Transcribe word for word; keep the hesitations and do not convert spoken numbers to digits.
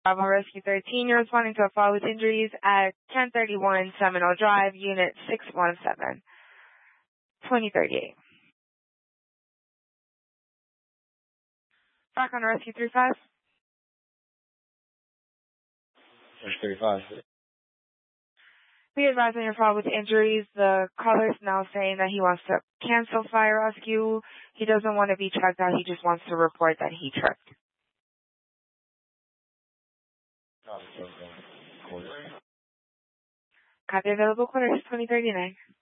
Bravo Rescue thirteen, you're responding to a fall with injuries at ten thirty-one Seminole Drive, Unit six one seven, twenty thirty-eight. Back on Rescue thirty-five. thirty-five. We advise on your fall with injuries. The caller is now saying that he wants to cancel fire rescue. He doesn't want to be checked out. He just wants to report that he tripped. Copy available quarters twenty thirty-nine.